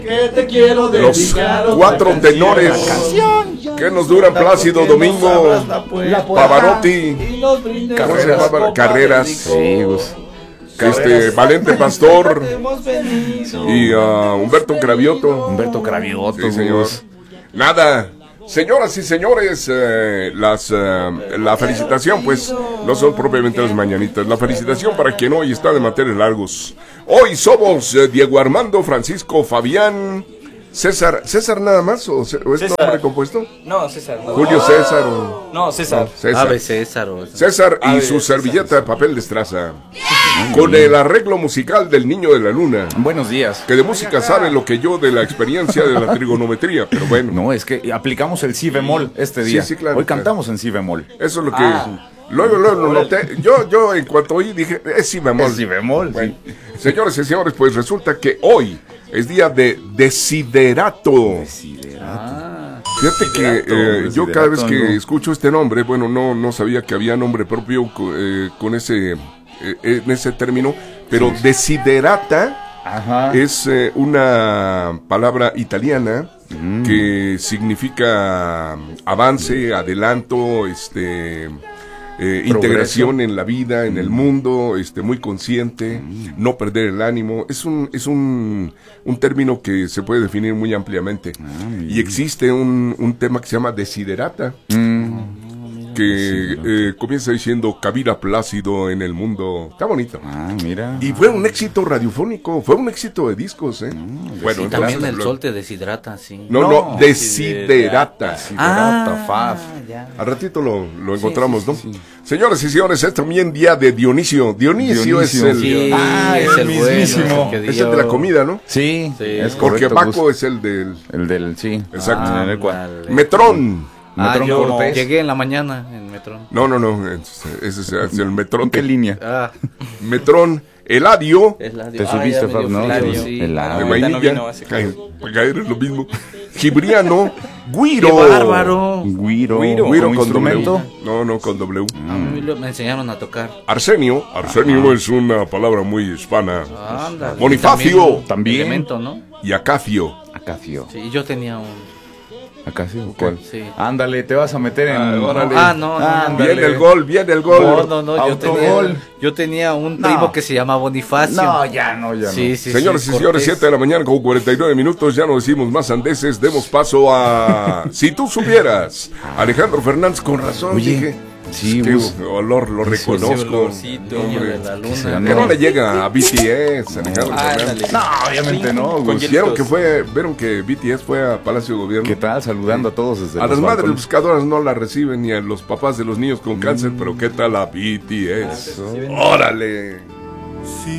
que te quiero Los dedicar cuatro otra tenores canción. que nos duran Plácido Domingo, Pavarotti, ¿cómo se llamaba? Carreras, Sí, pues. Valente Pastor y Humberto Cravioto. Humberto Cravioto. Sí, señor. Nada. Señoras y señores, la felicitación, pues, no son propiamente las mañanitas. La felicitación para quien hoy está de mantener largos. Hoy somos Diego Armando, Francisco, Fabián, César. ¿César nada más o es César. nombre compuesto? No, César. No. Julio César o... No, César. César. Ave César. César y Ave su César. servilleta de papel de estraza. Con el arreglo musical del Niño de la Luna. Buenos días. Que de música sabe lo que yo de la experiencia de la trigonometría, pero bueno. No, es que aplicamos el si bemol este día. Sí, claro, Hoy claro. cantamos en si bemol. Eso es lo que... Luego lo noté. Yo en cuanto oí dije, es si bemol. Es si bemol, Bueno, señores y señores, pues resulta que hoy es día de Desiderato. Fíjate que yo cada vez que escucho este nombre, bueno, no sabía que había nombre propio con ese en ese término, pero desiderata Ajá. es una palabra italiana que significa avance, adelanto, integración en la vida, en el mundo, muy consciente, no perder el ánimo. Es un término que se puede definir muy ampliamente. Y existe un tema que se llama desiderata, que comienza diciendo cabida Plácido en el mundo. Está bonito. Mira. Y fue un éxito radiofónico, fue un éxito de discos, Bueno, Y también entonces, el sol te deshidrata, sí. No, desiderata. Ya. Al ratito lo encontramos, ¿no? Señores y señores, es también día de Dionisio. Dionisio es el, Sí, es el mismísimo. es el de la comida, ¿no? Sí, Sí. es Porque correcto, Paco Gus. es el del... El del, sí. Exacto. En el cual. Ándale. Metrón. Metrón yo Cortés. llegué en la mañana en Metrón. No, ese es el Metrón. ¿Qué línea? Metrón. Eladio. Te subiste, Fab, ¿no? Sí. De ahorita vainilla. no vino, así que- Ay, para caer es lo mismo. Gibriano. Guiro. ¡Qué bárbaro! Guiro. Guiro como con instrumento. W. No, con W. A mí me enseñaron a tocar. Arsenio. Arsenio es una palabra muy hispana. Ándale. Bonifacio. También. Elemento, ¿no? Y Acacio. Acacio. Sí, yo tenía un... ¿Acacio? ¿Cuál? Sí. Ándale, te vas a meter en... órale. No. Ándale. Viene el gol, viene el gol. No, Autogol. yo tenía un No. primo que se llama Bonifacio. No, ya no. Sí, Señores y sí, señores, Cortés. 7 de la mañana con 49 minutos, ya no decimos más andeses, demos paso a... Si tú supieras, Alejandro Fernández, con razón, Oye, dije, sí, qué Gus. olor, lo Ese reconozco. olorcito. Niño Hombre, de la se luna. llama- Que no le llega a BTS, Alejandro Fernández. Ándale. No, obviamente no, Con Gus. hielitos. Vieron que BTS fue a Palacio de Gobierno. ¿Qué tal? Saludando a todos desde A los las madres balcones. buscadoras no la reciben ni a los papás de los niños con cáncer, pero ¿qué tal a BTS? ¡Órale! Si